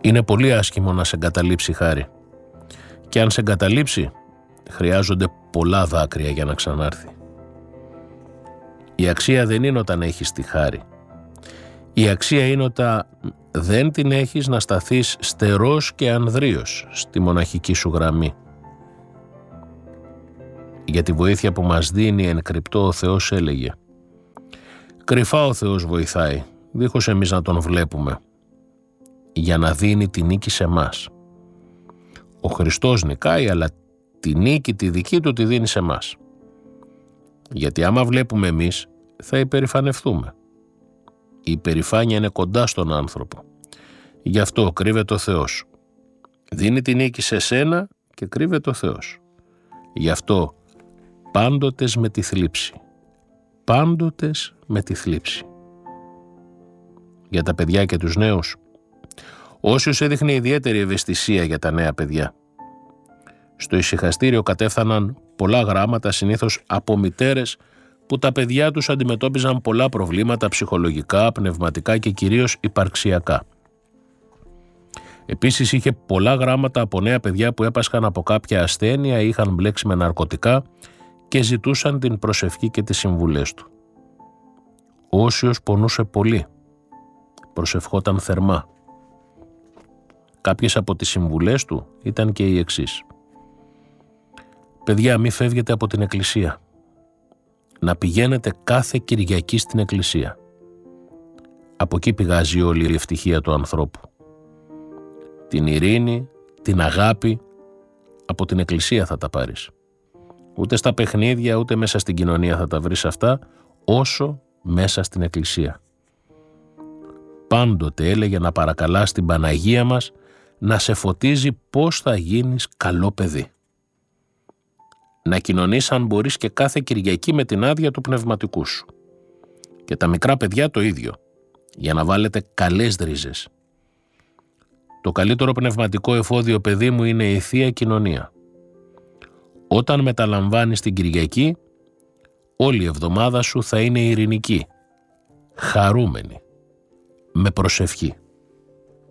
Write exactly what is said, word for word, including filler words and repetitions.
Είναι πολύ άσχημο να σε εγκαταλείψει χάρη. Και αν σε εγκαταλείψει, χρειάζονται πολλά δάκρυα για να ξανάρθει. Η αξία δεν είναι όταν έχεις τη χάρη. Η αξία είναι όταν δεν την έχεις να σταθείς στερός και ανδρείος στη μοναχική σου γραμμή. Για τη βοήθεια που μας δίνει εν κρυπτό ο Θεός έλεγε: «Κρυφά ο Θεός βοηθάει, δίχως εμείς να τον βλέπουμε, για να δίνει τη νίκη σε μας». Ο Χριστός νικάει, αλλά τη νίκη τη δική του τη δίνει σε μας. Γιατί άμα βλέπουμε εμείς, θα υπερηφανευτούμε. Η υπερηφάνεια είναι κοντά στον άνθρωπο. Γι' αυτό κρύβεται ο Θεός. Δίνει τη νίκη σε σένα και κρύβεται ο Θεός. Γι' αυτό πάντοτες με τη θλίψη. Πάντοτες με τη θλίψη. Για τα παιδιά και τους νέους, Όσιος έδειχνε ιδιαίτερη ευαισθησία για τα νέα παιδιά. Στο ησυχαστήριο κατέφθαναν πολλά γράμματα, συνήθως από μητέρες που τα παιδιά τους αντιμετώπιζαν πολλά προβλήματα ψυχολογικά, πνευματικά και κυρίως υπαρξιακά. Επίσης είχε πολλά γράμματα από νέα παιδιά που έπασχαν από κάποια ασθένεια ή είχαν μπλέξει με ναρκωτικά και ζητούσαν την προσευχή και τις συμβουλές του. Ο Όσιος πονούσε πολύ, προσευχόταν θερμά. Κάποιες από τις συμβουλές του ήταν και οι εξής: «Παιδιά, μη φεύγετε από την εκκλησία. Να πηγαίνετε κάθε Κυριακή στην εκκλησία. Από εκεί πηγάζει όλη η ευτυχία του ανθρώπου. Την ειρήνη, την αγάπη, από την εκκλησία θα τα πάρεις. Ούτε στα παιχνίδια, ούτε μέσα στην κοινωνία θα τα βρεις αυτά, όσο μέσα στην εκκλησία». Πάντοτε έλεγε να παρακαλάς την Παναγία μας να σε φωτίζει πώς θα γίνεις καλό παιδί. Να κοινωνείς αν μπορείς και κάθε Κυριακή με την άδεια του πνευματικού σου. Και τα μικρά παιδιά το ίδιο, για να βάλετε καλές ρίζες. Το καλύτερο πνευματικό εφόδιο, παιδί μου, είναι η Θεία Κοινωνία. Όταν μεταλαμβάνεις την Κυριακή, όλη η εβδομάδα σου θα είναι ειρηνική, χαρούμενη, με προσευχή.